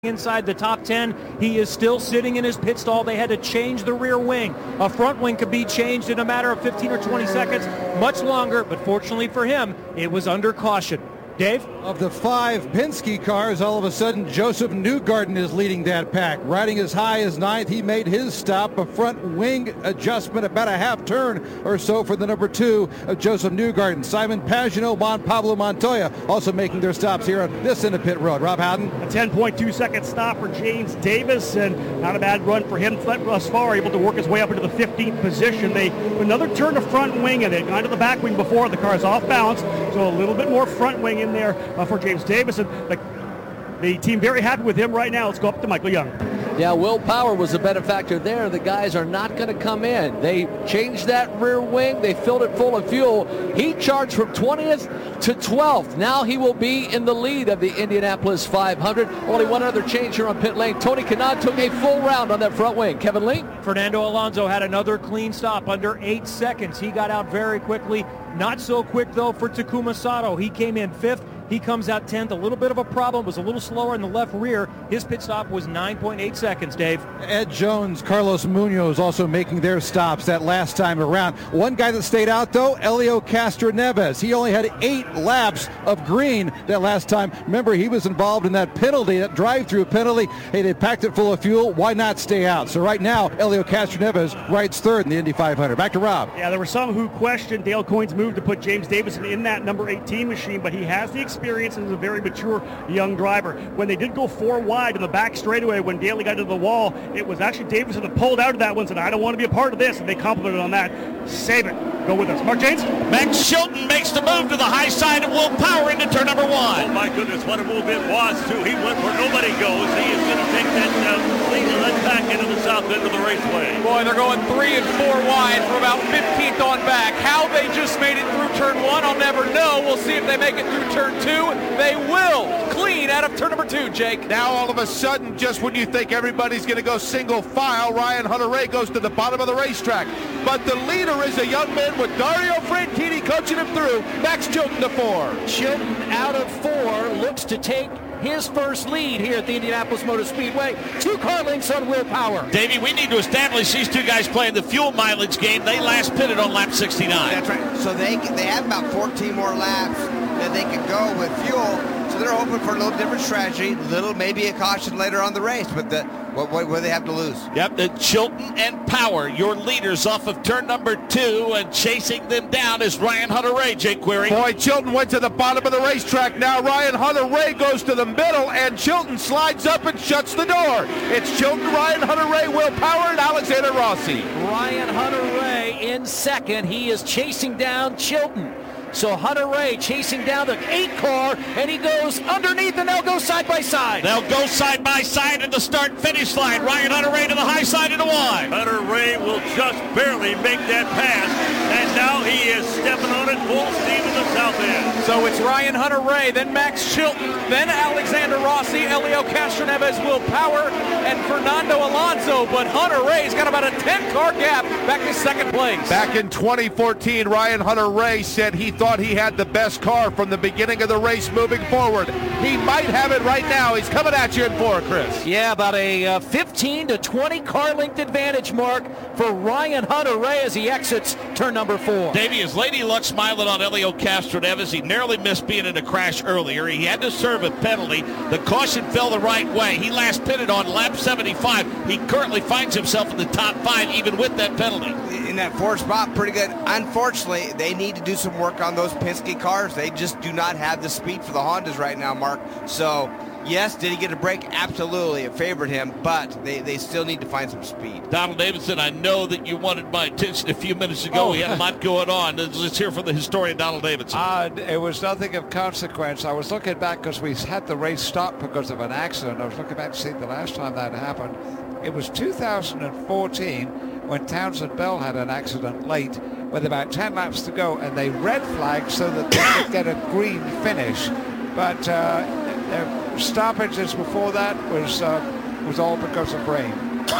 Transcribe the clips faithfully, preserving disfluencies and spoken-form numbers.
inside the top ten. He is still sitting in his pit stall. They had to change the rear wing. A front wing could be changed in a matter of fifteen or twenty seconds, much longer, but fortunately for him, it was under caution. Dave? Of the five Penske cars, all of a sudden Joseph Newgarden is leading that pack. Riding as high as ninth, he made his stop. A front wing adjustment, about a half turn or so for the number two of Joseph Newgarden. Simon Pagenaud, Juan Pablo Montoya also making their stops here on this end of pit road. Rob Howden? A ten point two second stop for James Davis, and not a bad run for him thus far, able to work his way up into the fifteenth position. They another turn to front wing, and they got to the back wing before. The car's off balance, so a little bit more front wing in there uh, for James Davis, and the, the team very happy with him right now. Let's go up to Michael Young. Yeah, Will Power was a benefactor there. The guys are not going to come in. They changed that rear wing. They filled it full of fuel. He charged from twentieth to twelfth. Now he will be in the lead of the Indianapolis five hundred. Only one other change here on pit lane. Tony Kanaan took a full round on that front wing. Kevin Lee? Fernando Alonso had another clean stop under eight seconds. He got out very quickly. Not so quick, though, for Takuma Sato. He came in fifth. He comes out tenth. A little bit of a problem. Was a little slower in the left rear. His pit stop was nine point eight seconds, Dave. Ed Jones, Carlos Munoz also making their stops that last time around. One guy that stayed out, though, Helio Castroneves. He only had eight laps of green that last time. Remember, he was involved in that penalty, that drive-through penalty. Hey, they packed it full of fuel. Why not stay out? So right now, Helio Castroneves rides third in the Indy five hundred. Back to Rob. Yeah, there were some who questioned Dale Coyne's move to put James Davison in that number eighteen machine, but he has the experience and is a very mature young driver. When they did go four wide in the back straightaway, when Daly got to the wall, it was actually Davison that pulled out of that one, said, I don't want to be a part of this, and they complimented on that. Save it. Go with us. Mark James? Max Chilton makes the move to the high side of Will Power into turn number one. Oh, my goodness, what a move it was, too. He went where nobody goes. He is going to take that uh, lead and let back into the south end of the raceway. Boy, they're going three and four wide from about fifteenth on back. How they just made it through turn one, I'll never know. We'll see if they make it through turn two. They will. Clean out of turn number two, Jake. Now, all of a sudden, just when you think everybody's going to go single file, Ryan Hunter-Reay goes to the bottom of the racetrack. But the leader is a young man with Dario Franchitti coaching him through. Max Chilton to four. Chilton out of four looks to take his first lead here at the Indianapolis Motor Speedway. Two car lengths on Will Power. Davey, we need to establish these two guys playing the fuel mileage game. They last pitted on lap sixty-nine. That's right. So they they have about fourteen more laps that they can go with fuel. So they're hoping for a little different strategy, little maybe a caution later on the race, but the, what, what, what do they have to lose? Yep, the Chilton and Power, your leaders off of turn number two, and chasing them down is Ryan Hunter-Reay, Jake Query. Boy, Chilton went to the bottom of the racetrack. Now Ryan Hunter-Reay goes to the middle, and Chilton slides up and shuts the door. It's Chilton, Ryan Hunter-Reay, Will Power, and Alexander Rossi. Ryan Hunter-Reay in second. He is chasing down Chilton. So Hunter-Reay chasing down the eight car, and he goes underneath, and they'll go side by side. They'll go side by side at the start-finish line. Ryan Hunter-Reay to the high side of the one. Hunter-Reay will just barely make that pass, and now he is stepping on it full steam in the south end. So it's Ryan Hunter-Reay, then Max Chilton, then Alexander Rossi, Helio Castroneves, Will Power, and Fernando Alonso. But Hunter-Reay's got about a ten-car gap back to second place. Back in twenty fourteen, Ryan Hunter-Reay said he thought he had the best car from the beginning of the race moving forward. He might have it right now. He's coming at you in four, Chris. Yeah, about a uh, fifteen to twenty car length advantage mark for Ryan Hunter-Reay as he exits turn number four. Davey, is Lady Luck smiling on Helio Castroneves? He narrowly missed being in a crash earlier. He had to serve a penalty. The caution fell the right way. He last pitted on lap seventy-five. He currently finds himself in the top five even with that penalty. In that fourth spot, pretty good. Unfortunately, they need to do some work on those Penske cars. They just do not have the speed for the Hondas right now, Mark. So, yes, did he get a break? Absolutely. It favored him, but they, they still need to find some speed. Donald Davidson, I know that you wanted my attention a few minutes ago. Oh. We had a lot going on. Let's hear from the historian, Donald Davidson. Uh, it was nothing of consequence. I was looking back because we had the race stopped because of an accident. I was looking back to see the last time that happened. It was two thousand fourteen when Townsend Bell had an accident late with about ten laps to go, and they red flagged so that they could get a green finish. But uh, their stoppages before that was uh, was all because of rain.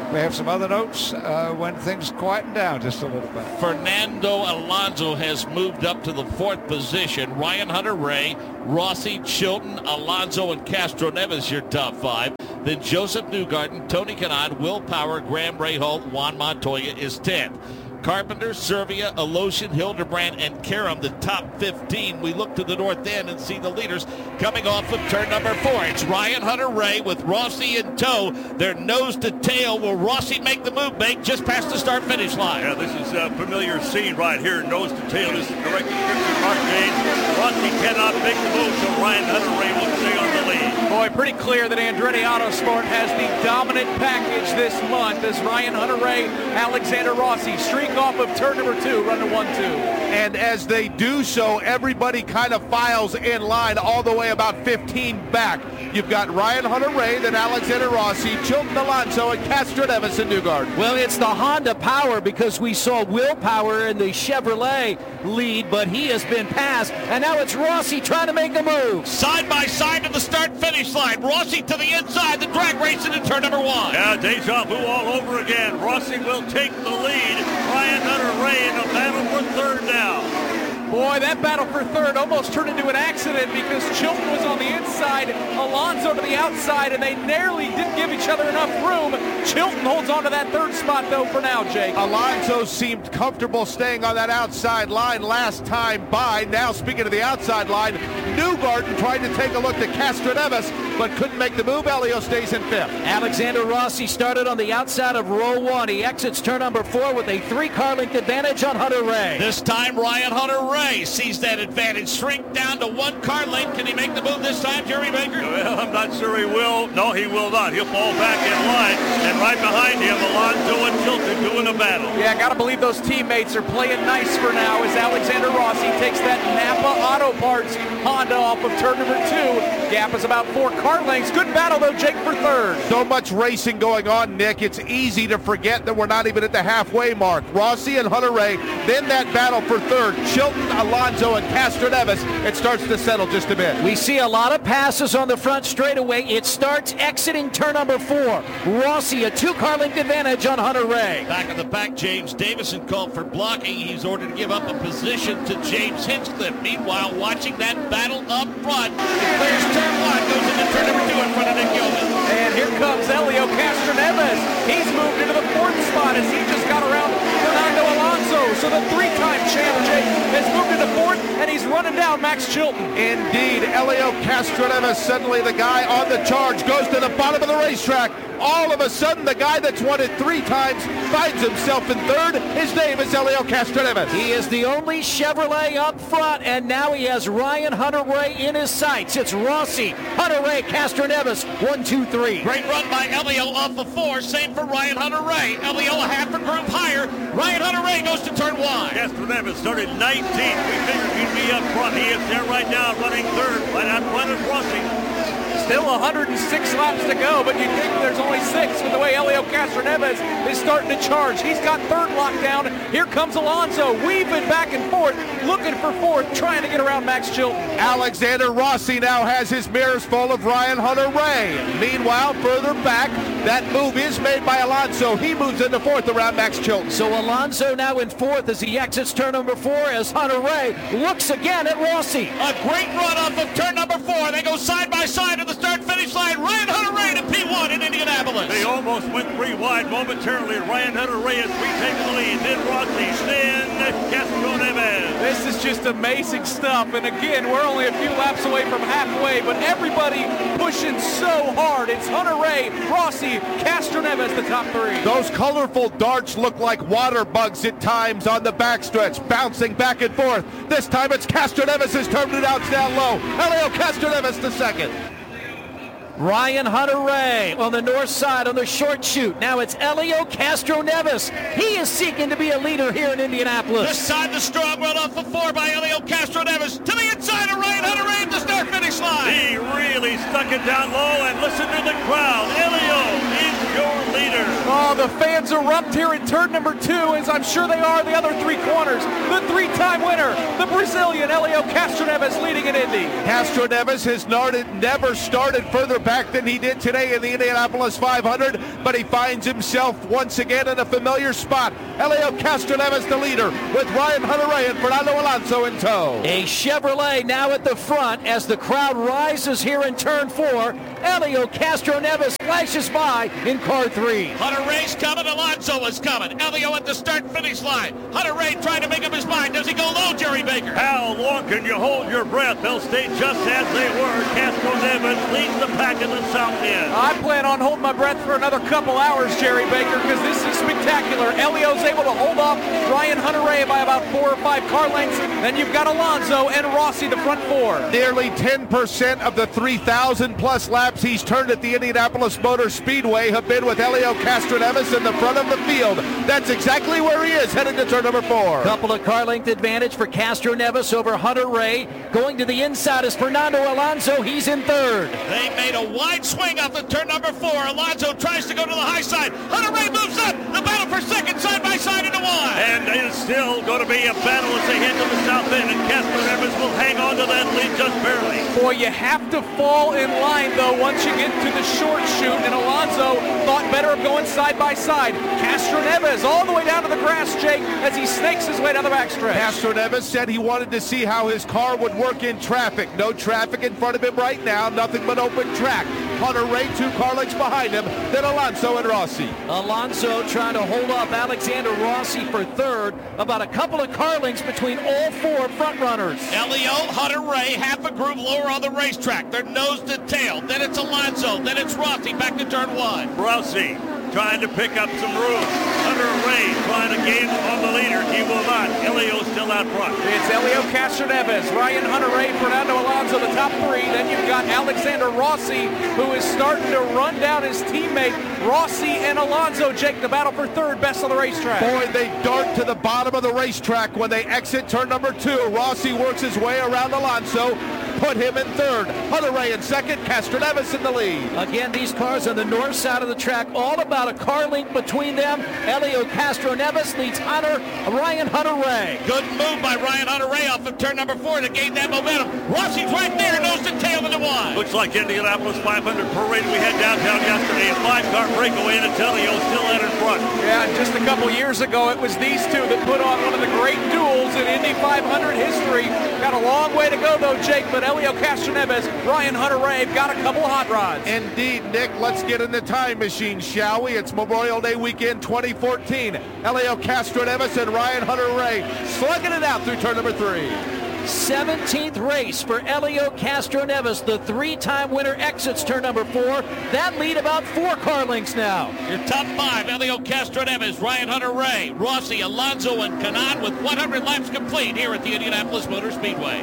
we have some other notes uh, when things quieten down just a little bit. Fernando Alonso has moved up to the fourth position. Ryan Hunter-Reay, Rossi, Chilton, Alonso, and Castro Neves, your top five. Then Joseph Newgarden, Tony Kanaan, Will Power, Graham Rahal, Juan Montoya is tenth. Carpenter, Servia, Alosian, Hildebrand, and Karam, the top fifteen. We look to the north end and see the leaders coming off of turn number four. It's Ryan Hunter-Reay with Rossi in tow. They're nose to tail. Will Rossi make the move, make just past the start-finish line? Yeah, this is a familiar scene right here, nose to tail. This is the correct description, Mark James. Rossi cannot make the move, so Ryan Hunter-Reay will stay on the lead. Boy, pretty clear that Andretti Autosport has the dominant package this month as Ryan Hunter-Reay, Alexander Rossi streak off of turn number two, run to one two. And as they do so, everybody kind of files in line all the way about fifteen back. You've got Ryan Hunter-Reay, then Alexander Rossi, Chilton, Alonso, and Castro Neves and Newgarden. Well, it's the Honda power because we saw Will Power in the Chevrolet lead, but he has been passed, and now it's Rossi trying to make a move. Side by side to the start-finish line. Rossi to the inside, the drag race into turn number one. Yeah, deja vu all over again. Rossi will take the lead. Ryan Hunter-Reay in a battle for third now. Boy, that battle for third almost turned into an accident because Chilton was on the inside, Alonso to the outside, and they nearly didn't give each other enough room. Chilton holds on to that third spot, though, for now, Jake. Alonso seemed comfortable staying on that outside line last time by. Now, speaking of the outside line, Newgarden tried to take a look at Castro Neves, but couldn't make the move. Elio stays in fifth. Alexander Rossi started on the outside of row one. He exits turn number four with a three-car length advantage on Hunter-Reay. This time, Ryan Hunter-Reay sees that advantage shrink down to one car length. Can he make the move this time, Jeremy Baker? Well, I'm not sure he will. No, he will not. He'll fall back in line. And right behind him, Alonso and Chilton doing a battle. Yeah, got to believe those teammates are playing nice for now as Alexander Rossi takes that Napa Auto Parts Honda off of turn number two. Gap is about four car lengths. Good battle, though, Jake, for third. So much racing going on, Nick. It's easy to forget that we're not even at the halfway mark. Rossi and Hunter-Reay, then that battle for third. Chilton, Alonso, and Castro Neves. It starts to settle just a bit. We see a lot of passes on the front straightaway. It starts exiting turn number four. Rossi, a two-car length advantage on Hunter-Reay. Back in the back, James Davison called for blocking. He's ordered to give up a position to James Hinchcliffe. Meanwhile, watching that battle up front, he clears turn one, goes into turn number two in front of Nick Yeoman. And here comes Elio Castro Neves. He's moved into the fourth spot as he just got around Fernando Alonso. So the three-time champ, Jake, has moved into fourth, and he's running down Max Chilton. Indeed, Elio Castro Neves, suddenly the guy on the charge, goes to the bottom of the racetrack. All of a sudden, the guy that's won it three times finds himself in third. His name is Elio Castro Neves. He is the only Chevrolet up front, and now he has Ryan Hunter-Reay in his sights. It's Rossi, Hunter-Reay, Castro Neves, one, two, three. Great run by Elio off the four. Same for Ryan Hunter-Reay. Elio a half a group higher. Ryan Hunter-Reay goes to turn one. Castro Neves started nineteenth. We figured he'd be up front. He is there right now, running third, right out front of Rossi. Still one hundred six laps to go, but you think there's only six with the way Elio Castro Neves is starting to charge. He's got third lockdown. Here comes Alonso, weaving back and forth, looking for fourth, trying to get around Max Chilton. Alexander Rossi now has his mirrors full of Ryan Hunter-Reay. Meanwhile, further back, that move is made by Alonso. He moves into fourth around Max Chilton. So Alonso now in fourth as he exits turn number four as Hunter-Reay looks again at Rossi. A great run off of turn number four. They go side by side at the start-finish line. Ryan Hunter-Reay to P one in Indianapolis. They almost went three wide momentarily. Ryan Hunter-Reay has retaken the lead. Then Rossi, then Castro Neves. This is just amazing stuff. And again, we're only a few laps away from halfway, but everybody pushing so hard. It's Hunter-Reay, Rossi, Castro Neves, the top three. Those colorful darts look like water bugs at times on the backstretch, bouncing back and forth. This time it's Castro Neves who's turned it out down low. Elio Castro Neves the second. Ryan Hunter-Reay on the north side on the short chute. Now it's Elio Castro Neves. He is seeking to be a leader here in Indianapolis. This side, the strong run off the four by Elio Castro Neves. To the inside of Ryan Hunter-Reay at the start-finish line. He really stuck it down low, and listen to the crowd. Elio is your leader. Oh, Oh, the fans erupt here in turn number two, as I'm sure they are the other three corners. The three-time winner, the Brazilian Helio Castroneves, leading in Indy. Castroneves has never started further back than he did today in the Indianapolis five hundred, but he finds himself once again in a familiar spot. Helio Castroneves, the leader, with Ryan Hunter-Reay and Fernando Alonso in tow. A Chevrolet now at the front as the crowd rises here in turn four. Helio Castroneves flashes by in car three. Hunter-Reay's coming, Alonso is coming. Helio at the start-finish line. Hunter-Reay trying to make up his mind. Does he go low, Jerry Baker? How long can you hold your breath? They'll stay just as they were. Castroneves leads the pack in the south end. I plan on holding my breath for another couple hours, Jerry Baker, because this is spectacular. Helio's able to hold off Ryan Hunter-Reay by about four or five car lengths. Then you've got Alonso and Rossi, the front four. Nearly ten percent of the three thousand plus laps he's turned at the Indianapolis Motor Speedway have been with Helio Castroneves in the front of the field. That's exactly where he is, headed to turn number four. Couple of car length advantage for Castroneves over Hunter-Reay. Going to the inside is Fernando Alonso. He's in third. They made a wide swing off the turn number four. Alonso tries to go to the high side. Hunter-Reay moves up. The battle for second, side by side into one. And it's still going to be a battle as they head to the south end, and Castroneves will hang on to that lead just barely. Boy, you have to fall in line, though, once you get to the short chute, and Alonso thought better of going side by side. Castroneves all the way down to the grass, Jake, as he snakes his way down the backstretch. Castroneves said he wanted to see how his car would work in traffic. No traffic in front of him right now, nothing but open track. Hunter-Reay two car lengths behind him, then Alonso and Rossi. Alonso trying to hold off Alexander Rossi for third. About a couple of car lengths between all four front runners. Helio, Hunter-Reay, half a groove lower on the racetrack. They're nose to tail. Then it's Alonso. Then it's Rossi back to turn one. Rossi trying to pick up some room. Hunter-Reay trying to gain on the leader. He will not. Helio still out front. It's Helio Castroneves, Ryan Hunter-Reay, Fernando Alonso, the top three. Then you've got Alexander Rossi, who is starting to run down his teammate. Rossi and Alonso, Jake, the battle for third, best on the racetrack. Boy, they dart to the bottom of the racetrack when they exit turn number two. Rossi works his way around Alonso, put him in third. Hunter-Reay in second, Castroneves in the lead. Again, these cars on the north side of the track, all about a car length between them. Helio Castroneves leads Hunter, Ryan Hunter-Reay. Good move by Ryan Hunter-Reay off of turn number four to gain that momentum. Rossi's right there, nose to tail into one. Looks like Indianapolis five hundred parade we had downtown yesterday. A five-car breakaway, and it's Helio still out in front. Yeah, just a couple years ago, it was these two that put on one of the great duels in Indy five hundred history. Got a long way to go, though, Jake, but Helio Castroneves, Ryan Hunter-Reay have got a couple of hot rods. Indeed, Nick. Let's get in the time machine, shall we? It's Memorial Day weekend twenty fourteen. Helio Castroneves and Ryan Hunter-Reay slugging it out through turn number three. seventeenth race for Helio Castroneves. The three-time winner exits turn number four. That lead about four car lengths now. Your top five, Helio Castroneves, Ryan Hunter-Reay, Rossi, Alonso, and Kanaan with one hundred laps complete here at the Indianapolis Motor Speedway.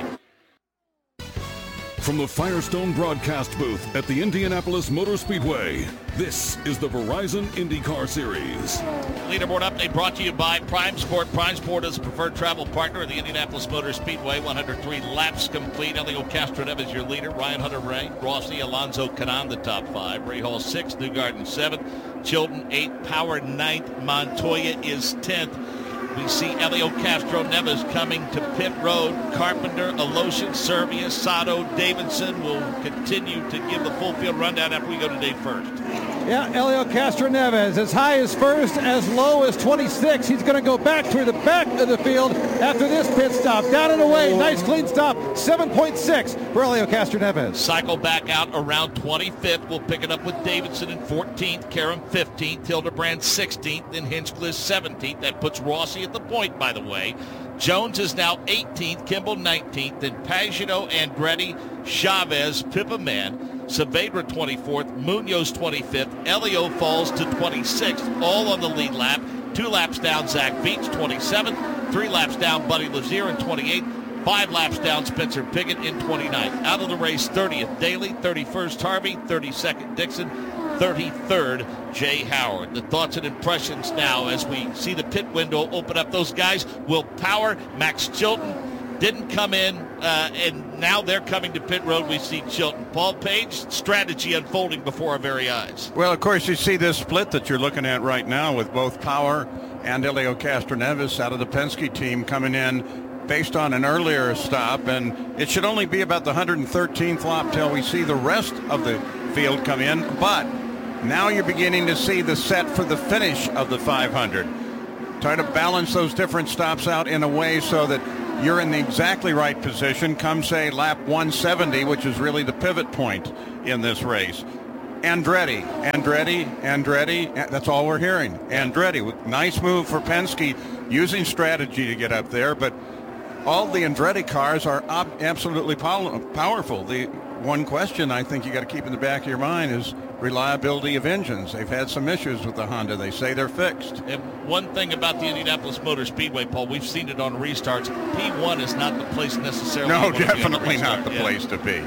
From the Firestone broadcast booth at the Indianapolis Motor Speedway, this is the Verizon IndyCar Series. Leaderboard update brought to you by Prime Sport. Prime Sport is a preferred travel partner of the Indianapolis Motor Speedway. one hundred three laps complete. Helio Castroneves your leader. Ryan Hunter-Reay, Rossi, Alonso, Kanaan the top five. Ray Hall sixth, Newgarden seventh, Chilton eighth, Power ninth, Montoya is tenth. We see Helio Castroneves coming to pit road. Carpenter, Alosian, Servia, Sato, Davidson will continue to give the full field rundown after we go to Dave first. Yeah, Helio Castroneves as high as first, as low as twenty-six. He's going to go back to the back of the field after this pit stop. Down and away, nice clean stop, seven point six for Helio Castroneves. Cycle back out around twenty-fifth. We'll pick it up with Davidson in fourteenth, Karam fifteenth, Hildebrand sixteenth, then Hinchcliffe seventeenth. That puts Rossi at the point, by the way. Jones is now eighteenth, Kimball nineteenth, then Pagano, Andretti, Chavez, Pippa Man, Saavedra twenty-fourth, Munoz twenty-fifth, Helio falls to twenty-sixth, all on the lead lap. Two laps down, Zach Beach, twenty-seventh. Three laps down, Buddy Lazier in twenty-eighth. Five laps down, Spencer Pigot in twenty-ninth. Out of the race, thirtieth, Daly, thirty-first, Harvey, thirty-second, Dixon, thirty-third, Jay Howard. The thoughts and impressions now as we see the pit window open up. Those guys will power. Max Chilton didn't come in, uh, and now they're coming to pit road. We see Chilton. Paul Page, strategy unfolding before our very eyes. Well, of course, you see this split that you're looking at right now with both Power and Helio Castroneves out of the Penske team coming in based on an earlier stop, and it should only be about the one hundred thirteenth lap till we see the rest of the field come in, but now you're beginning to see the set for the finish of the five hundred. Try to balance those different stops out in a way so that you're in the exactly right position come, say, lap one seventy, which is really the pivot point in this race. Andretti, Andretti, Andretti, that's all we're hearing. Andretti, nice move for Penske, using strategy to get up there, but all the Andretti cars are ob- absolutely pow- powerful. The one question I think you got to keep in the back of your mind is reliability of engines. They've had some issues with the Honda. They say they're fixed. And one thing about the Indianapolis Motor Speedway, Paul, we've seen it on restarts. P one is not the place necessarily. No, definitely not the yeah. place to be.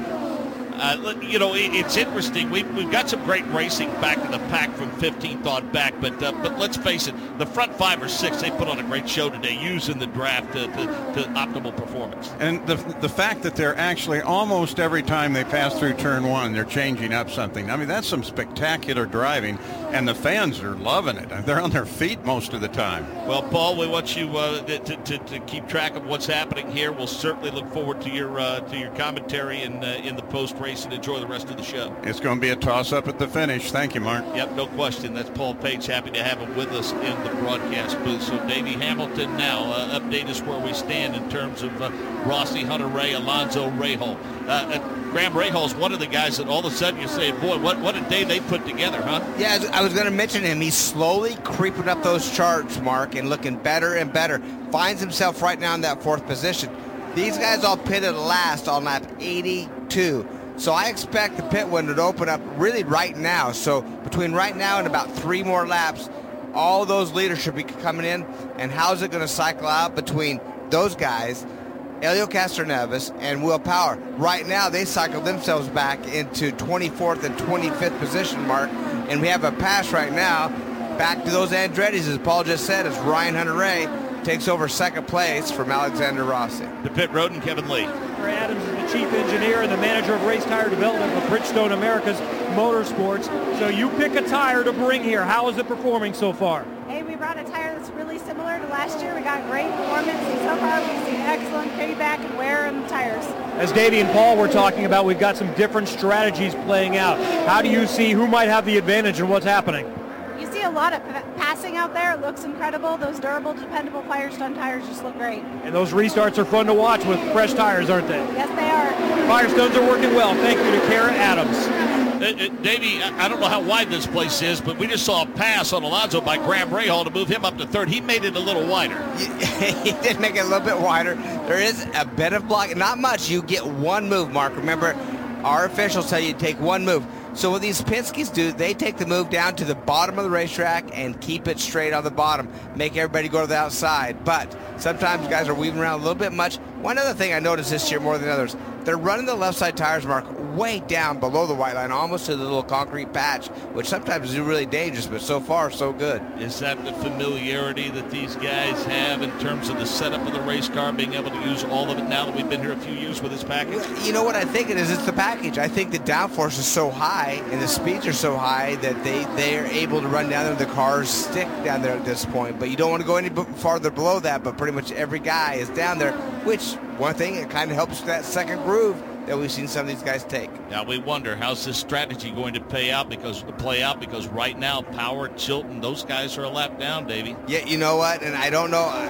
Uh, you know, it, it's interesting. We've, we've got some great racing back in the pack from fifteenth on back, but uh, but let's face it, the front five or six, they put on a great show today using the draft to, to, to optimal performance. And the the fact that they're actually almost every time they pass through turn one, they're changing up something. I mean, that's some spectacular driving, and the fans are loving it. They're on their feet most of the time. Well, Paul, we want you uh, to, to, to keep track of what's happening here. We'll certainly look forward to your uh, to your commentary in, uh, in the post-race and enjoy the rest of the show. It's going to be a toss-up at the finish. Thank you, Mark. Yep, no question. That's Paul Page. Happy to have him with us in the broadcast booth. So, Davey Hamilton now, uh, update us where we stand in terms of uh, Rossi, Hunter-Reay, Alonso, Rahal. Uh, uh, Graham Rahal's one of the guys that all of a sudden you say, boy, what, what a day they put together, huh? Yeah, I was going to mention him. He's slowly creeping up those charts, Mark, and looking better and better. Finds himself right now in that fourth position. These guys all pitted last on lap eighty-two. So I expect the pit window to open up really right now. So between right now and about three more laps, all those leaders should be coming in. And how's it going to cycle out between those guys, Helio Castroneves and Will Power? Right now, they cycled themselves back into twenty-fourth and twenty-fifth position, Mark. And we have a pass right now back to those Andrettis, as Paul just said, as Ryan Hunter-Reay takes over second place from Alexander Rossi. The pit road and Kevin Lee. Adams is the chief engineer and the manager of race tire development for Bridgestone Americas Motorsports. So you pick a tire to bring here. How is it performing so far? Hey, we brought a tire that's really similar to last year. We got great performance, and so far we've seen excellent payback and wear on the tires. As Davey and Paul were talking about, we've got some different strategies playing out. How do you see who might have the advantage and what's happening? You see a lot of passing out there. It looks incredible. Those durable, dependable Firestone tires just look great. And those restarts are fun to watch with fresh tires, aren't they? Yes, they are. Firestones are working well. Thank you to Kara Adams. Uh, uh, Davey, I don't know how wide this place is, but we just saw a pass on Alonso by Graham Rahal to move him up to third. He made it a little wider. He did make it a little bit wider. There is a bit of block. Not much. You get one move, Mark. Remember, our officials tell you to take one move. So what these Penske's do, they take the move down to the bottom of the racetrack and keep it straight on the bottom, make everybody go to the outside. But sometimes guys are weaving around a little bit much. One other thing I noticed this year more than others, they're running the left side tires, Mark, way down below the white line, almost to the little concrete patch, which sometimes is really dangerous, but so far, so good. Is that the familiarity that these guys have in terms of the setup of the race car, being able to use all of it now that we've been here a few years with this package? You know what I think it is? It's the package. I think the downforce is so high and the speeds are so high that they, they're able to run down there. The cars stick down there at this point, but you don't want to go any farther below that, but pretty much every guy is down there, which one thing, it kind of helps that second groove that we've seen some of these guys take. Now we wonder, how's this strategy going to pay out because play out because right now Power, Chilton, those guys are a lap down, Davey. Yeah, you know what? And I don't know.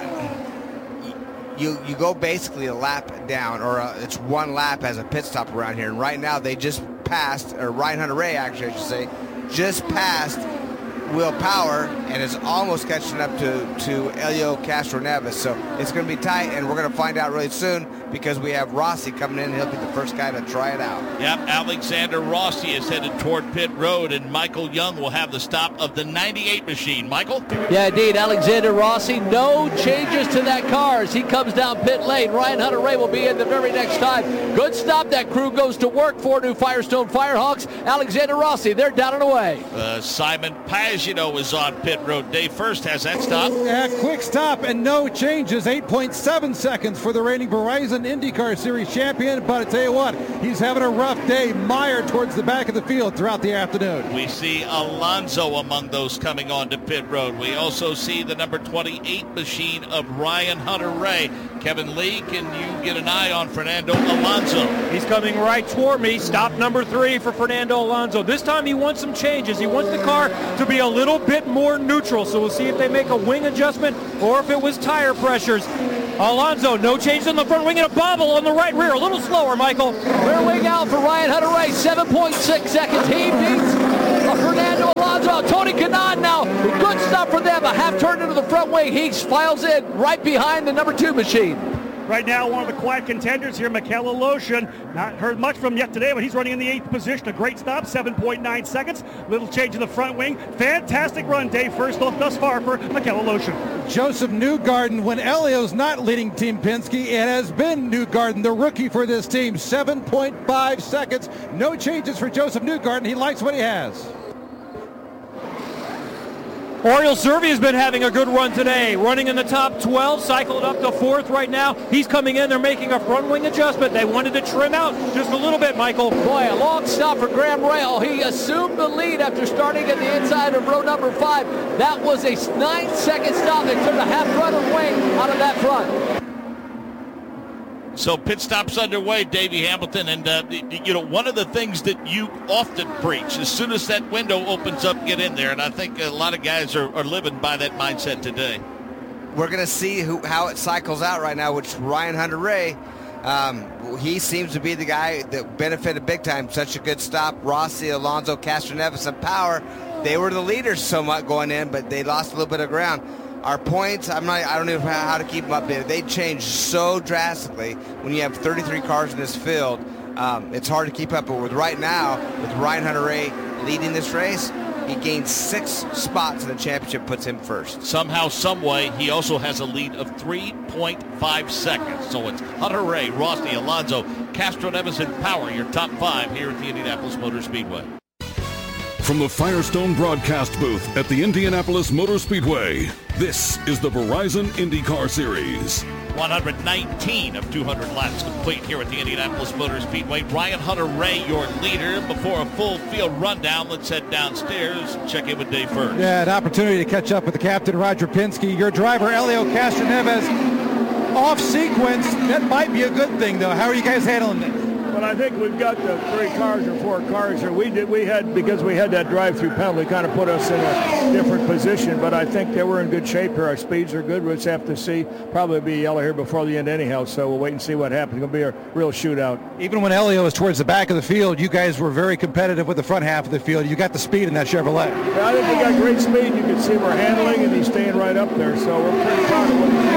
You you go basically a lap down, or a, it's one lap as a pit stop around here. And right now they just passed, or Ryan Hunter-Reay actually, I should say, just passed Will Power and is almost catching up to, to Helio Castroneves. So it's going to be tight, and we're going to find out really soon. because we have Rossi coming in. He'll be the first guy to try it out. Yep, Alexander Rossi is headed toward pit road, and Michael Young will have the stop of the ninety-eight machine. Michael? Yeah, indeed. Alexander Rossi, no changes to that car as he comes down pit lane. Ryan Hunter-Reay will be in the very next time. Good stop. That crew goes to work for new Firestone Firehawks. Alexander Rossi, they're down and away. Uh, Simon Pagino is on pit road. Dave First has that stop. Yeah, quick stop and no changes. eight point seven seconds for the reigning Verizon IndyCar Series champion. But I tell you what, he's having a rough day. Meyer towards the back of the field throughout the afternoon. We see Alonso among those coming on to pit road. We also see the number twenty-eight machine of Ryan Hunter-Reay. Kevin Lee, can you get an eye on Fernando Alonso? He's coming right toward me. Stop number three for Fernando Alonso. This time he wants some changes. He wants the car to be a little bit more neutral. So we'll see if they make a wing adjustment or if it was tire pressures. Alonso, no change on the front wing and a bobble on the right rear. A little slower, Michael. Rear wing out for Ryan Hunter-Reay. seven point six seconds. He beats uh, Fernando Alonso. Tony Kanaan now. Good stuff for them. A half turn into the front wing. He files in right behind the number two machine. Right now, one of the quiet contenders here, Mikel Aloshin. Not heard much from him yet today, but he's running in the eighth position. A great stop, seven point nine seconds. Little change in the front wing. Fantastic run, Dave First thus far for Mikel Aloshin. Joseph Newgarden, when Elio's not leading Team Penske, it has been Newgarden, the rookie for this team. seven point five seconds. No changes for Joseph Newgarden. He likes what he has. Oriol Servia has been having a good run today, running in the top twelve, cycled up to fourth right now. He's coming in, they're making a front wing adjustment. They wanted to trim out just a little bit, Michael. Boy, a long stop for Graham Rahal. He assumed the lead after starting at the inside of row number five. That was a nine-second stop. They took a half-rudder wing out of that front. So pit stops underway, Davey Hamilton, and uh, you know, one of the things that you often preach, as soon as that window opens up, get in there, and I think a lot of guys are, are living by that mindset today. We're going to see who, how it cycles out right now, which Ryan Hunter-Reay, um, he seems to be the guy that benefited big time. Such a good stop. Rossi, Alonso, Castroneves, and Power, they were the leaders somewhat going in, but they lost a little bit of ground. Our points, I'm not, I don't even know how to keep them updated. They change so drastically when you have thirty-three cars in this field. Um, it's hard to keep up, but with right now, with Ryan Hunter-Reay leading this race, he gained six spots in the championship, puts him first. Somehow, some way, he also has a lead of three point five seconds. So it's Hunter-Reay, Rossi, Alonso, Castroneves, and Power, your top five here at the Indianapolis Motor Speedway. From the Firestone broadcast booth at the Indianapolis Motor Speedway, this is the Verizon IndyCar Series. one hundred nineteen of two hundred laps complete here at the Indianapolis Motor Speedway. Ryan Hunter-Reay, your leader. Before a full field rundown, let's head downstairs and check in with Dave First. Yeah, an opportunity to catch up with the captain, Roger Penske. Your driver, Helio Castroneves, off sequence. That might be a good thing, though. How are you guys handling it? But I think we've got the three cars or four cars here. We did, we had, because we had that drive-through penalty, kind of put us in a different position. But I think that we're in good shape here. Our speeds are good. We'll just have to see. Probably be yellow here before the end anyhow. So we'll wait and see what happens. It's going to be a real shootout. Even when Helio was towards the back of the field, you guys were very competitive with the front half of the field. You got the speed in that Chevrolet. Yeah, I think we got great speed. You can see we're handling, and he's staying right up there. So we're pretty proud of what he's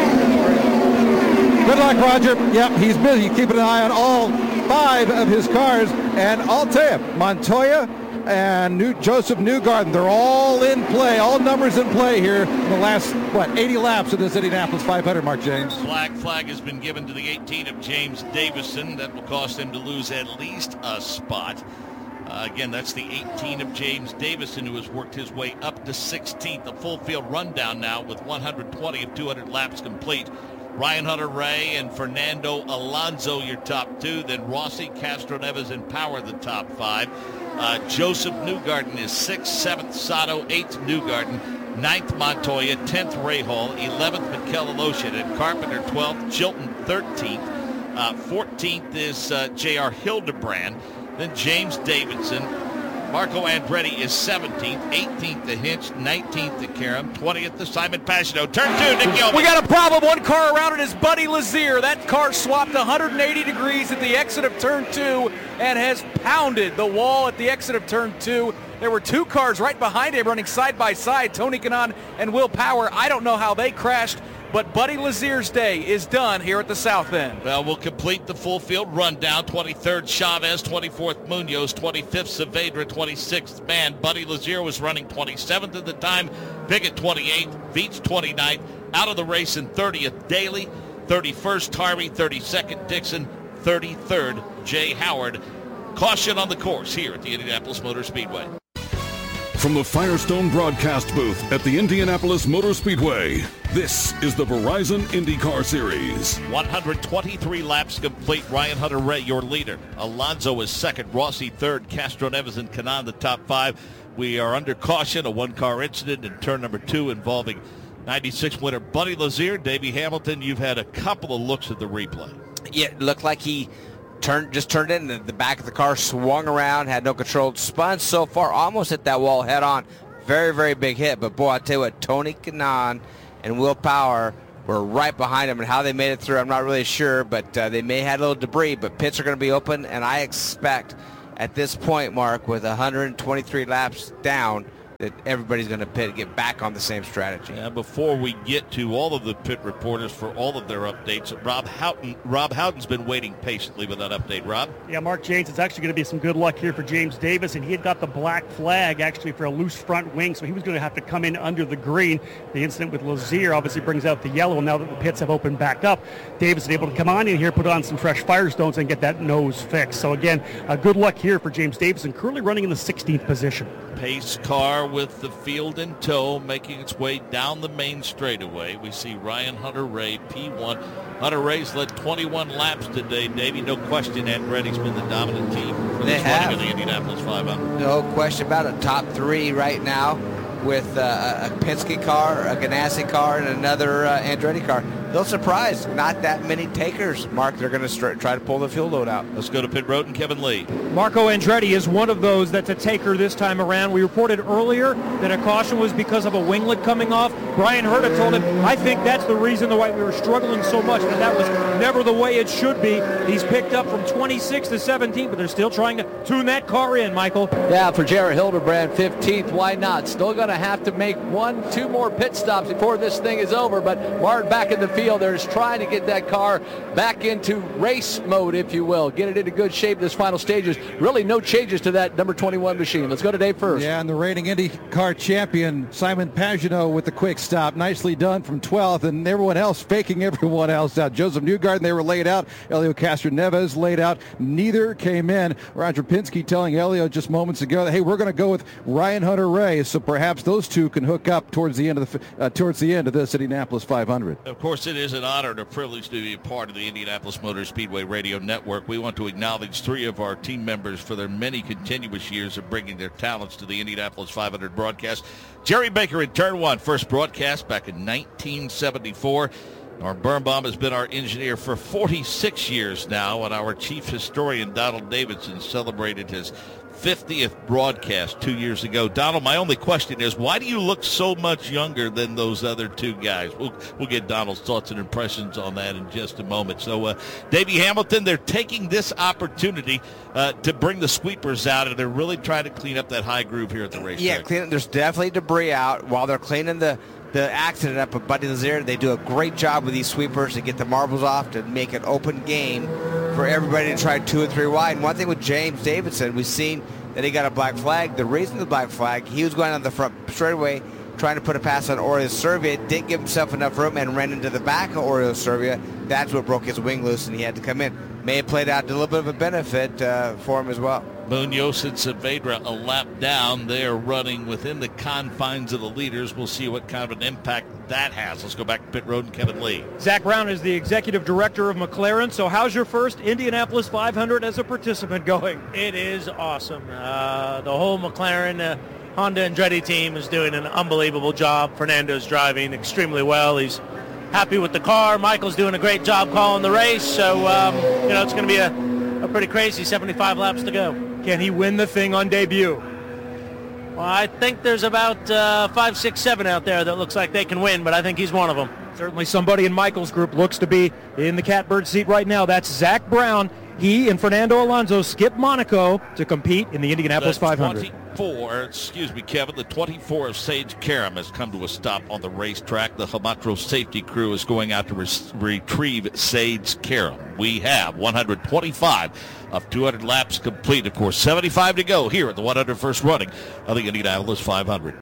doing. Good luck, Roger. Yep, he's busy keeping an eye on all five of his cars, and I'll tell you, Montoya and New, Joseph Newgarden, they're all in play, all numbers in play here in the last, what, eighty laps of this Indianapolis five hundred, Mark James. Flag flag has been given to the eighteen of James Davison. That will cost him to lose at least a spot. Uh, again, that's the eighteen of James Davison, who has worked his way up to sixteenth. A full field rundown now with one hundred twenty of two hundred laps complete. Ryan Hunter-Reay and Fernando Alonso, your top two. Then Rossi, Castroneves, and Power, the top five. Uh, Joseph Newgarden is sixth, seventh Sato, eighth Newgarden, ninth Montoya, tenth Rahal, eleventh Mikel Aloshin, and Carpenter twelfth, Chilton thirteenth, uh, fourteenth is uh, J R Hildebrand, then James Davidson. Marco Andretti is seventeenth, eighteenth to Hinch, nineteenth to Karam, twentieth to Simon Pagino. Turn two, Nick Gilbert. We got a problem. One car around it is Buddy Lazier. That car swapped one hundred eighty degrees at the exit of turn two and has pounded the wall at the exit of turn two. There were two cars right behind him running side by side, Tony Kanaan and Will Power. I don't know how they crashed. but Buddy Lazier's day is done here at the south end. Well, we'll complete the full field rundown. twenty-third, Chavez. twenty-fourth, Munoz. twenty-fifth, Saavedra. twenty-sixth, Mann. Buddy Lazier was running twenty-seventh at the time. Pickett, twenty-eighth. Veach, twenty-ninth. Out of the race in thirtieth, Daly. thirty-first, Tarvey. thirty-second, Dixon. thirty-third, Jay Howard. Caution on the course here at the Indianapolis Motor Speedway. From the Firestone broadcast booth at the Indianapolis Motor Speedway, this is the Verizon IndyCar Series. one hundred twenty-three laps complete. Ryan Hunter-Reay, your leader. Alonso is second. Rossi third. Castroneves and Kanaan the top five. We are under caution. A one-car incident in turn number two involving ninety-six winner Buddy Lazier. Davey Hamilton, you've had a couple of looks at the replay. Yeah, it looked like he turned, just turned in. The, the back of the car swung around, had no control, spun so far, almost hit that wall head on. Very, very big hit. But boy, I tell you what, Tony Kanaan and Will Power were right behind him, and how they made it through, I'm not really sure. But uh, they may have had a little debris. But pits are going to be open, and I expect at this point, Mark, with one hundred twenty-three laps down, that everybody's going to pit, get back on the same strategy. Yeah, before we get to all of the pit reporters for all of their updates, Rob Houghton, Rob Houghton's been waiting patiently with that update. Rob? Yeah, Mark James, it's actually going to be some good luck here for James Davis, and he had got the black flag actually for a loose front wing, so he was going to have to come in under the green. The incident with Lazier obviously brings out the yellow. Now that the pits have opened back up, Davis is able to come on in here, put on some fresh Firestones, and get that nose fixed. So again, uh, good luck here for James Davis, and currently running in the sixteenth position. Pace car with the field in tow, making its way down the main straightaway. We see Ryan Hunter-Reay, P one. Hunter-Reay's led twenty-one laps today. Davey, no question, Andretti's been the dominant team for They this have. running of the Indianapolis five hundred. No question about it. Top three right now with uh, a Penske car, a Ganassi car, and another uh, Andretti car. They'll surprise. Not that many takers, Mark. They're going to start, try to pull the fuel load out. Let's go to pit road and Kevin Lee. Marco Andretti is one of those that's a taker this time around. We reported earlier that a caution was because of a winglet coming off. Brian Herta told him, I think that's the reason why we were struggling so much, and that was never the way it should be. He's picked up from twenty-six to seventeen, but they're still trying to tune that car in, Michael. Yeah, for Jared Hildebrand, fifteenth. Why not? Still going to have to make one, two more pit stops before this thing is over, but Ward back in the field. They're just trying to get that car back into race mode, if you will. Get it into good shape this final stages. Really no changes to that number twenty-one machine. Let's go to Dave first. Yeah, and the reigning IndyCar champion, Simon Pagenaud, with the quick stop. Nicely done from twelfth, and everyone else faking everyone else out. Joseph Newgarden, they were laid out. Elio Castroneves laid out. Neither came in. Roger Penske telling Elio just moments ago that, hey, we're going to go with Ryan Hunter-Reay, so perhaps those two can hook up towards the end of the uh, towards the end of this Indianapolis five hundred. Of course, it is an honor and a privilege to be a part of the Indianapolis Motor Speedway Radio Network. We want to acknowledge three of our team members for their many continuous years of bringing their talents to the Indianapolis five hundred broadcast. Jerry Baker in turn one, first broadcast back in nineteen seventy-four. Norm Birnbaum has been our engineer for forty-six years now, and our chief historian, Donald Davidson, celebrated his fiftieth broadcast two years ago. Donald, my only question is, why do you look so much younger than those other two guys? We'll, we'll get Donald's thoughts and impressions on that in just a moment. So, uh, Davey Hamilton, they're taking this opportunity uh, to bring the sweepers out, and they're really trying to clean up that high groove here at the racetrack. Yeah, clean, there's definitely debris out while they're cleaning the the accident up with Buddy Lazier. They do a great job with these sweepers to get the marbles off, to make an open game for everybody to try two and three wide. And one thing with James Davidson, we've seen that he got a black flag. The reason the black flag, he was going on the front straightaway trying to put a pass on Oriol Servia, didn't give himself enough room and ran into the back of Oriol Servia. That's what broke his wing loose, and he had to come in. May have played out a little bit of a benefit uh, for him as well. Munoz and Saavedra a lap down. They are running within the confines of the leaders. We'll see what kind of an impact that has. Let's go back to pit road and Kevin Lee. Zach Brown is the executive director of McLaren. So how's your first Indianapolis five hundred as a participant going? It is awesome. Uh, the whole McLaren uh, Honda Andretti team is doing an unbelievable job. Fernando's driving extremely well. He's happy with the car. Michael's doing a great job calling the race. So, um, you know, it's going to be a, a pretty crazy seventy-five laps to go. Can he win the thing on debut? Well, I think there's about uh, five, six, seven out there that looks like they can win, but I think he's one of them. Certainly somebody in Michael's group looks to be in the catbird seat right now. That's Zach Brown. He and Fernando Alonso skip Monaco to compete in the Indianapolis The five hundred. twenty-four, excuse me, Kevin, the twenty-four of Sage Karam has come to a stop on the racetrack. The Hamatro safety crew is going out to re- retrieve Sage Karam. We have one hundred twenty-five of two hundred laps complete. Of course, seventy-five to go here at the one hundred first running of the Indianapolis five hundred.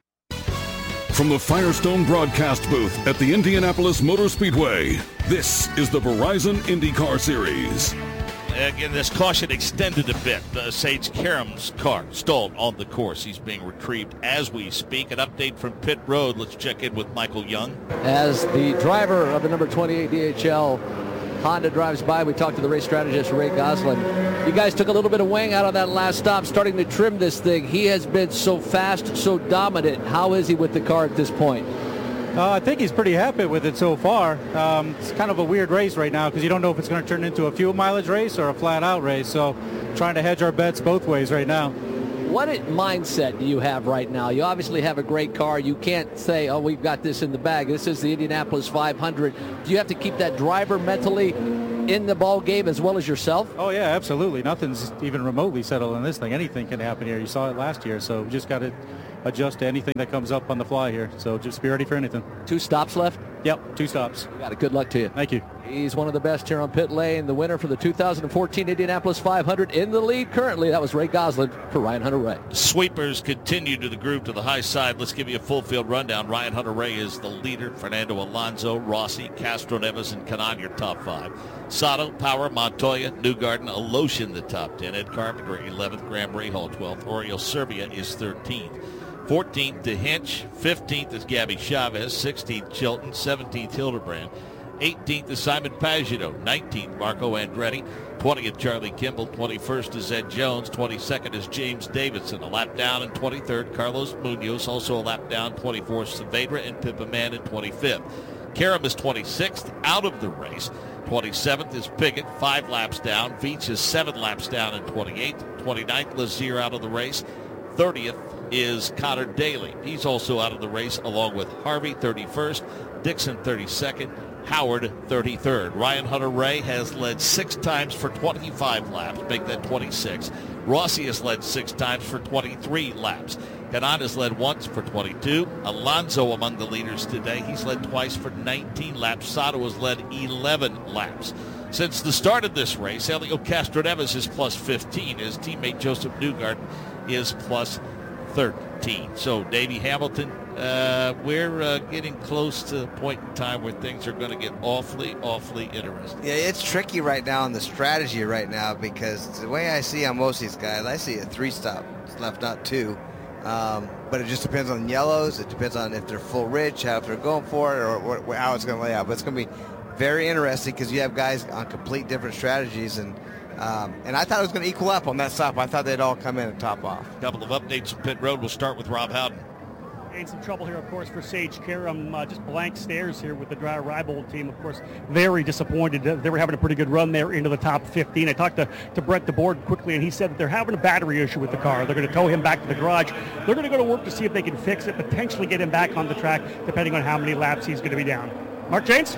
From the Firestone broadcast booth at the Indianapolis Motor Speedway, this is the Verizon IndyCar Series. Again, this caution extended a bit. Uh, Sage Karam's car stalled on the course. He's being retrieved as we speak. An update from pit road. Let's check in with Michael Young. As the driver of the number twenty-eight D H L Honda drives by, we talked to the race strategist, Ray Goslin. You guys took a little bit of wing out of that last stop, starting to trim this thing. He has been so fast, so dominant. How is he with the car at this point? Uh, I think he's pretty happy with it so far. Um, it's kind of a weird race right now because you don't know if it's going to turn into a fuel mileage race or a flat-out race. So trying to hedge our bets both ways right now. What mindset do you have right now? You obviously have a great car. You can't say, oh, we've got this in the bag. This is the Indianapolis five hundred. Do you have to keep that driver mentally in the ball game as well as yourself? Oh, yeah, absolutely. Nothing's even remotely settled in this thing. Anything can happen here. You saw it last year, so we just got to adjust to anything that comes up on the fly here. So just be ready for anything. Two stops left? Yep, two stops. You got it. Good luck to you. Thank you. He's one of the best here on pit lane. The winner for the two thousand fourteen Indianapolis five hundred in the lead currently. That was Ray Goslin for Ryan Hunter-Reay. Sweepers continue to the groove to the high side. Let's give you a full field rundown. Ryan Hunter-Reay is the leader. Fernando Alonso, Rossi, Castroneves, and Kanaan, your top five. Sato, Power, Montoya, Newgarden, Aloshin, the top ten. Ed Carpenter, eleventh. Graham Rahal, twelfth. Oriol Serbia is thirteenth. fourteenth to Hinch. fifteenth is Gabby Chavez. sixteenth Chilton. seventeenth Hildebrand. eighteenth is Simon Pagenaud. nineteenth Marco Andretti. twentieth Charlie Kimball. twenty-first is Ed Jones. twenty-second is James Davidson. A lap down. And twenty-third Carlos Munoz. Also a lap down. twenty-fourth Saavedra and Pippa Mann in twenty-fifth. Karam is twenty-sixth out of the race. twenty-seventh is Piggott, five laps down. Veach is seven laps down in twenty-eighth. twenty-ninth Lazier out of the race. thirtieth is Connor Daly. He's also out of the race along with Harvey, thirty-first. Dixon, thirty-second. Howard, thirty-third. Ryan Hunter-Reay has led six times for twenty-five laps. Make that twenty-six. Rossi has led six times for twenty-three laps. Kanaan has led once for twenty-two. Alonso among the leaders today. He's led twice for nineteen laps. Sato has led eleven laps. Since the start of this race, Helio Castroneves is plus fifteen. His teammate Joseph Newgarden is plus thirteen. So Davey Hamilton, uh, we're uh, getting close to the point in time where things are going to get awfully, awfully interesting. Yeah, it's tricky right now in the strategy right now because the way I see on most of these guys, I see a three-stop left, not two. Um, but it just depends on yellows. It depends on if they're full rich, how if they're going for it, or, or how it's going to lay out. But it's going to be very interesting because you have guys on complete different strategies, and um, and I thought it was going to equal up on that stop. I thought they'd all come in and top off. A couple of updates from pit road. We'll start with Rob Howden. In some trouble here, of course, for Sage Karam. Uh, just blank stares here with the dry Rybold team. Of course, very disappointed. They were having a pretty good run there into the top fifteen. I talked to, to Brett DeBoard quickly, and he said that they're having a battery issue with the car. They're going to tow him back to the garage. They're going to go to work to see if they can fix it, potentially get him back on the track, depending on how many laps he's going to be down. Mark Janes?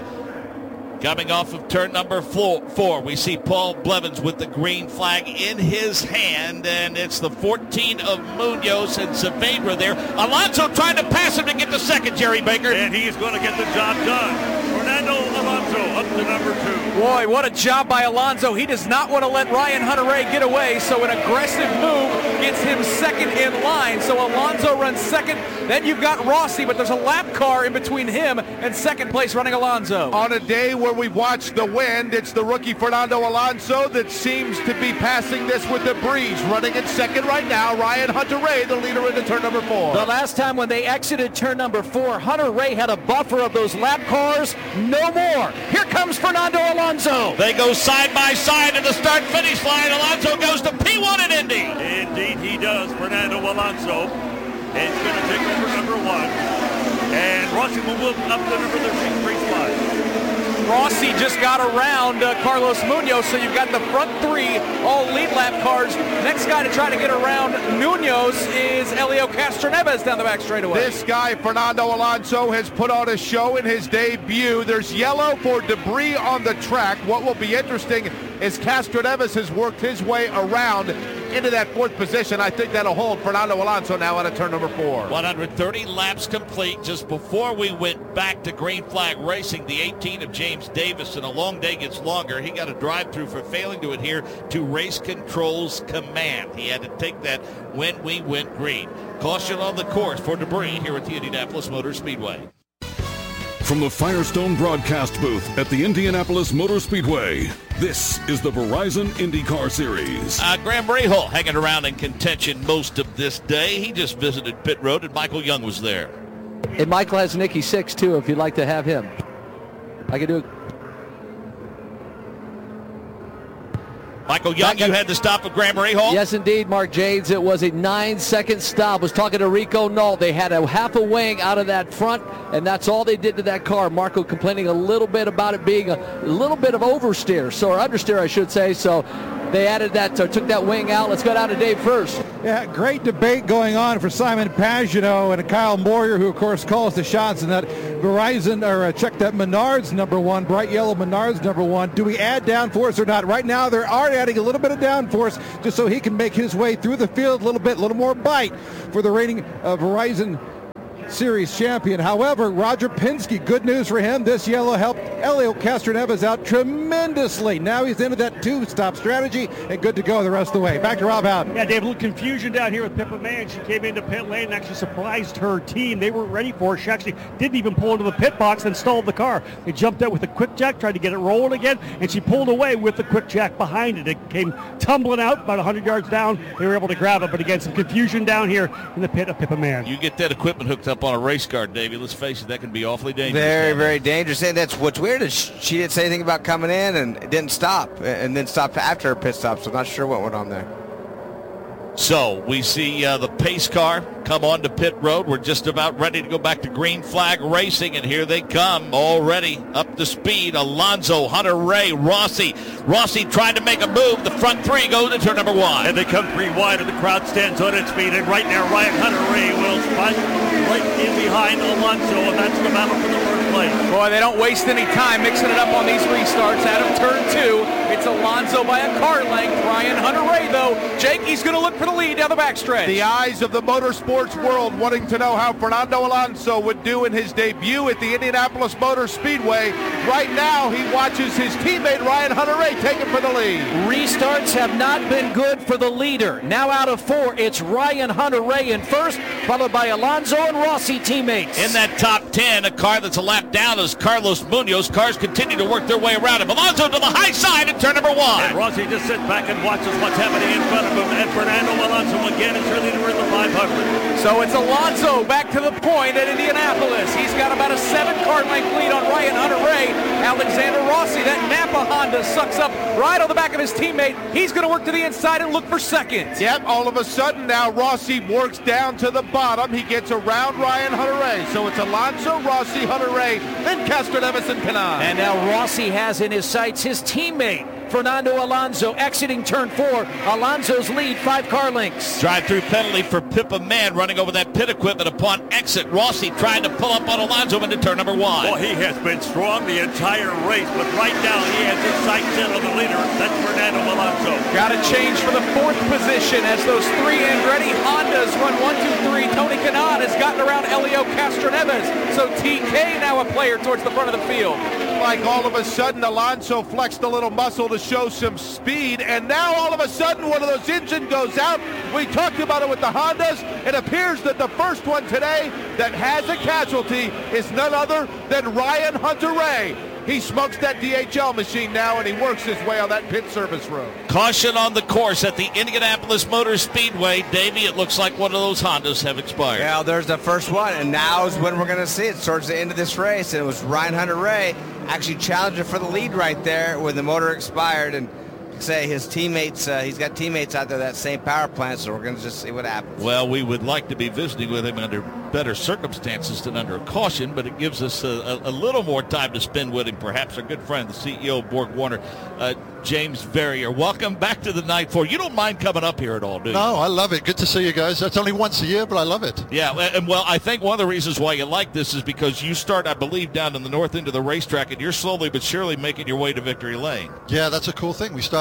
Coming off of turn number four, four, we see Paul Blevins with the green flag in his hand, and it's the fourteen of Munoz and Saavedra there. Alonso trying to pass him to get the second, Jerry Baker. And he's going to get the job done. Fernando Alonso up to number two. Boy, what a job by Alonso. He does not want to let Ryan Hunter-Reay get away, so an aggressive move gets him second in line. So Alonso runs second. Then you've got Rossi, but there's a lap car in between him and second place running Alonso. On a day where we've watched the wind, it's the rookie Fernando Alonso that seems to be passing this with the breeze. Running in second right now, Ryan Hunter-Reay, the leader into turn number four. The last time when they exited turn number four, Hunter-Reay had a buffer of those lap cars. No more. Here comes Fernando Alonso. They go side by side in the start-finish line. Alonso goes to P one at Indy. Indeed he does, Fernando Alonso. It's going to take over number one. And Rossi will move up to number three spot. Rossi just got around uh, Carlos Munoz, so you've got the front three all lead lap cars. Next guy to try to get around Munoz is Helio Castroneves down the back straightaway. This guy, Fernando Alonso, has put on a show in his debut. There's yellow for debris on the track. What will be interesting is Castroneves has worked his way around into that fourth position. I think that'll hold Fernando Alonso now out of turn number four. one hundred thirty laps complete. Just before we went back to green flag racing, the eighteen of James Davis, and a long day gets longer. He got a drive-through for failing to adhere to race control's command. He had to take that when we went green. Caution on the course for debris here at the Indianapolis Motor Speedway. From the Firestone broadcast booth at the Indianapolis Motor Speedway, this is the Verizon IndyCar Series. Uh, Graham Rahal hanging around in contention most of this day. He just visited pit road, and Michael Young was there. And Michael has Nicky Six, too, if you'd like to have him. I can do it. Michael Young, you had to stop with Graham Rahal? Yes, indeed, Mark Janes. It was a nine-second stop. I was talking to Rico Null. They had a half a wing out of that front, and that's all they did to that car. Marco complaining a little bit about it being a, a little bit of oversteer, so or understeer, I should say. So they added that, uh, took that wing out. Let's go down to Dave first. Yeah, great debate going on for Simon Pagenaud and Kyle Moyer, who of course calls the shots in that Verizon, or uh, check that Menards number one, bright yellow Menards number one. Do we add downforce or not? Right now, they're already adding a little bit of downforce just so he can make his way through the field a little bit, a little more bite for the reigning uh, Verizon Series champion. However, Roger Penske, good news for him. This yellow helped Helio Castroneves out tremendously. Now he's into that two-stop strategy and good to go the rest of the way. Back to Rob Howden. Yeah, Dave, a little confusion down here with Pippa Mann. She came into pit lane and actually surprised her team. They weren't ready for her. She actually didn't even pull into the pit box and stalled the car. They jumped out with a quick jack, tried to get it rolling again, and she pulled away with the quick jack behind it. It came tumbling out about one hundred yards down. They were able to grab it, but again, some confusion down here in the pit of Pippa Mann. You get that equipment hooked up on a race car, Davey, let's face it, that can be awfully dangerous. Very, very dangerous. And that's what's weird is she didn't say anything about coming in and didn't stop, and then stopped after her pit stop, so I'm not sure what went on there. So we see uh, the pace car come onto pit road. We're just about ready to go back to green flag racing, and here they come already up to speed. Alonso, Hunter Ray, Rossi. Rossi tried to make a move. The front three goes to turn number one. And they come three wide, and the crowd stands on its feet. And right now, Ryan Hunter Ray will spot right in behind Alonso, and that's the battle for the first place. Boy, they don't waste any time mixing it up on these restarts. Out of turn two, it's Alonso by a car length. Ryan Hunter Ray, though, Jake, he's going to look for the lead down the backstretch. The eyes of the motorsports world wanting to know how Fernando Alonso would do in his debut at the Indianapolis Motor Speedway. Right now, he watches his teammate Ryan Hunter Ray take it for the lead. Restarts have not been good for the leader. Now out of four, it's Ryan Hunter Ray in first, followed by Alonso and Rossi teammates. In that top ten, a car that's a lap down is Carlos Munoz. Cars continue to work their way around him. Alonso to the high side and turn number one. And Rossi just sits back and watches what's happening in front of him. And Fernando Alonso again is really in the five hundred. So it's Alonso back to the point at Indianapolis. He's got about a seven-car length lead on Ryan Hunter Ray. Alexander Rossi, that Napa Honda, sucks up right on the back of his teammate. He's going to work to the inside and look for second. Yep, all of a sudden now Rossi works down to the bottom. He gets around Ryan Hunter Ray. So it's Alonso, Rossi, Hunter Ray, then Castroneves and Kanaan. And now Rossi has in his sights his teammate, Fernando Alonso, exiting turn four. Alonso's lead, five car lengths. Drive-through penalty for Pippa Mann running over that pit equipment upon exit. Rossi trying to pull up on Alonso into turn number one. Well, he has been strong the entire race, but right now he has his sights in on the leader. That's Fernando Alonso. Got to change for the fourth position as those three Andretti Hondas run one, two, three. Tony Kanaan has gotten around Helio Castroneves. So T K now a player towards the front of the field. Like all of a sudden Alonso flexed a little muscle to show some speed, and now all of a sudden one of those engines goes out. We talked about it with the Hondas. It appears that the first one today that has a casualty is none other than Ryan Hunter Ray. He smokes that D H L machine now, and he works his way on that pit service road. Caution on the course at the Indianapolis Motor Speedway. Davey, it looks like one of those Hondas have expired. Well, there's the first one, and now is when we're going to see it towards the end of this race. And it was Ryan Hunter Ray actually challenging for the lead right there when the motor expired. And say his teammates, uh, he's got teammates out there that same power plant, so we're going to just see what happens. Well, we would like to be visiting with him under better circumstances than under a caution, but it gives us a, a, a little more time to spend with him. Perhaps our good friend, the C E O of Borg Warner, uh, James Verrier. Welcome back to the night four. You don't mind coming up here at all, do you? No, I love it. Good to see you guys. That's only once a year, but I love it. Yeah, and well, I think one of the reasons why you like this is because you start, I believe, down in the north end of the racetrack, and you're slowly but surely making your way to Victory Lane. Yeah, that's a cool thing. We started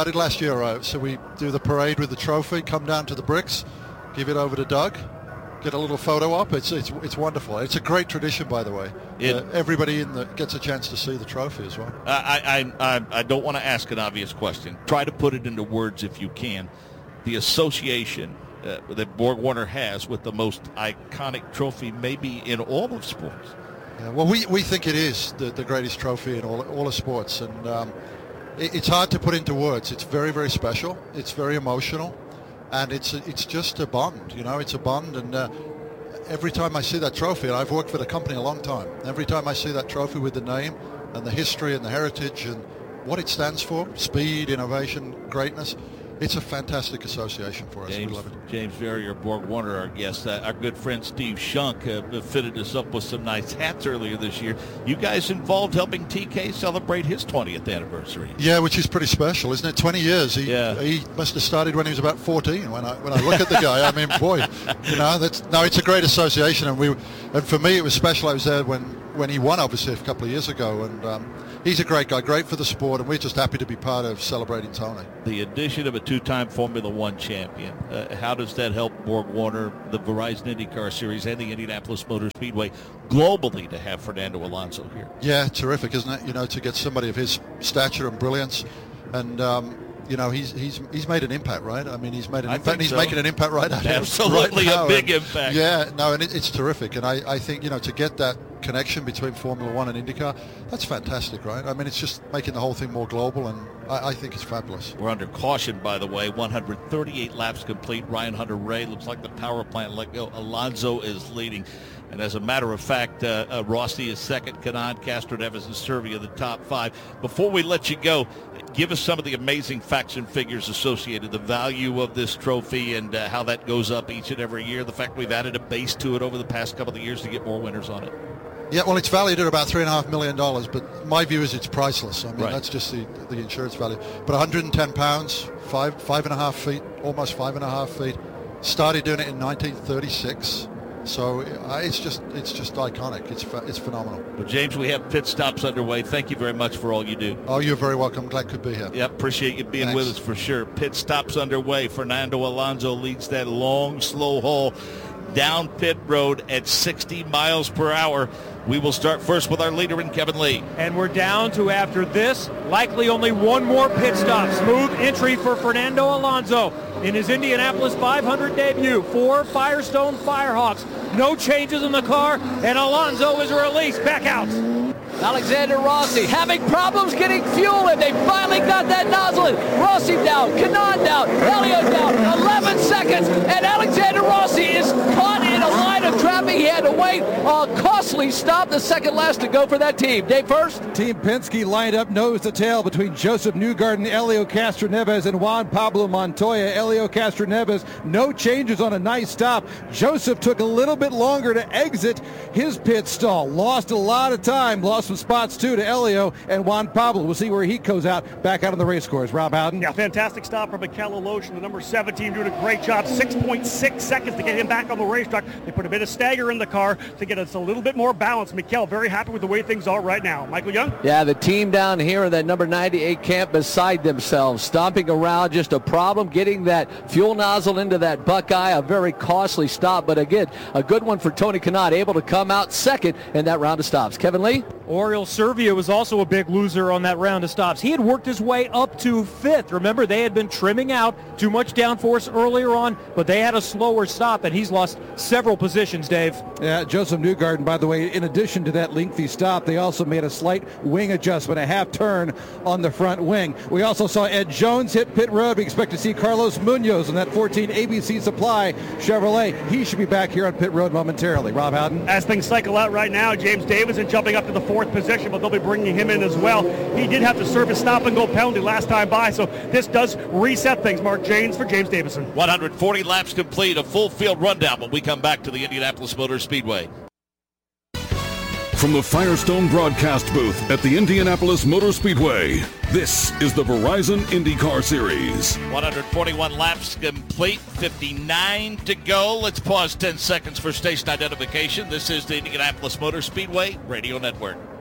started last year, right? So we do the parade with the trophy, come down to the bricks, give it over to Doug, get a little photo op. It's it's it's wonderful. It's a great tradition, by the way. It, uh, everybody in the gets a chance to see the trophy as well. I I I, I don't want to ask an obvious question. Try to put it into words if you can. The association uh, that Borg Warner has with the most iconic trophy, maybe in all of sports. Yeah, well, we, we think it is the, the greatest trophy in all all of sports, and um, it, it's hard to put into words. It's very very special. It's very emotional. And it's it's just a bond, you know, it's a bond. And uh, every time I see that trophy, and I've worked for the company a long time, every time I see that trophy with the name and the history and the heritage and what it stands for, speed, innovation, greatness, it's a fantastic association for us. James, we love it. James Verrier, Borg Warner, our guest. Uh, our good friend Steve Shunk uh, fitted us up with some nice hats earlier this year. You guys involved helping T K celebrate his twentieth anniversary. Yeah, which is pretty special, isn't it? twenty years. He, yeah. he must have started when he was about fourteen. When I when I look at the guy, I mean, boy, you know, that's no, it's a great association, and we, and for me, it was special. I was there when when he won, obviously, a couple of years ago, and um, he's a great guy, great for the sport, and we're just happy to be part of celebrating Tony. The addition of a two-time Formula One champion, uh, how does that help Borg Warner, the Verizon IndyCar Series, and the Indianapolis Motor Speedway globally to have Fernando Alonso here? Yeah, terrific, isn't it? You know, to get somebody of his stature and brilliance, and um, you know, he's he's he's made an impact, right? I mean, he's made an I impact. He's so. making an impact right now. Absolutely right a now. big and, impact. Yeah, no, and it, it's terrific. And I, I think, you know, to get that connection between Formula One and IndyCar, that's fantastic, right? I mean, it's just making the whole thing more global, and I, I think it's fabulous. We're under caution, by the way. one hundred thirty-eight laps complete. Ryan Hunter-Reay looks like the power plant let go. Alonso is leading. And as a matter of fact, uh, uh, Rossi is second. Kanaan, Castroneves, and Servia the top five. Before we let you go, give us some of the amazing facts and figures associated, the value of this trophy and uh, how that goes up each and every year, the fact we've added a base to it over the past couple of years to get more winners on it. Yeah, well, it's valued at about three and a half million dollars, but my view is it's priceless. I mean, right. that's just the, the insurance value. But one hundred ten pounds, five five and a half feet, almost five and a half feet. Started doing it in nineteen thirty-six. So uh, it's just it's just iconic. It's it's phenomenal. Well, James, we have pit stops underway. Thank you very much for all you do. Oh, you're very welcome. Glad to be here. Yep, appreciate you being Thanks. with us for sure. Pit stops underway. Fernando Alonso leads that long, slow haul down pit road at sixty miles per hour. We will start first with our leader in Kevin Lee. And we're down to, after this, likely only one more pit stop. Smooth entry for Fernando Alonso in his Indianapolis five hundred debut. Four Firestone Firehawks. No changes in the car, and Alonso is released back out. Alexander Rossi having problems getting fuel in. They finally got that nozzle in. Rossi down, Kanaan down, Elio down, eleven seconds, and Alexander Rossi is caught in a line of traffic. He had to wait a costly stop, the second last to go for that team. Dave first. Team Penske lined up nose to tail between Joseph Newgarden, Elio Castroneves, and Juan Pablo Montoya. Elio Castroneves, no changes on a nice stop. Joseph took a little bit longer to exit his pit stall. Lost a lot of time. Lost some spots, too, to Elio and Juan Pablo. We'll see where he goes out back out on the race course. Rob Howden. Yeah, fantastic stop from Mikel Aloshin, the number seventeen, doing a great job. six point six seconds to get him back on the racetrack. They put a bit of stagger in the car to get us a little bit more balance. Mikel very happy with the way things are right now. Michael Young? Yeah, the team down here in that number ninety-eight camp beside themselves, stomping around, just a problem getting that fuel nozzle into that Buckeye. A very costly stop, but again, a good one for Tony Kanaan, able to come out second in that round of stops. Kevin Lee? Oriol Servia was also a big loser on that round of stops. He had worked his way up to fifth. Remember, they had been trimming out too much downforce earlier on, but they had a slower stop, and he's lost several positions, Dave. Yeah, Joseph Newgarden, by the way, in addition to that lengthy stop, they also made a slight wing adjustment, a half turn on the front wing. We also saw Ed Jones hit pit road. We expect to see Carlos Munoz in that fourteen A B C Supply Chevrolet. He should be back here on pit road momentarily. Rob Howden? As things cycle out right now, James Davison jumping up to the fourth position, but they'll be bringing him in as well. He did have to serve a stop-and-go penalty last time by, so this does reset things. Mark Janes for James Davison. one hundred forty laps complete, a full field rundown when we come back to the Indianapolis Motor Speedway. From the Firestone broadcast booth at the Indianapolis Motor Speedway, this is the Verizon IndyCar Series. one hundred forty-one laps complete, fifty-nine to go. Let's pause ten seconds for station identification. This is the Indianapolis Motor Speedway Radio Network.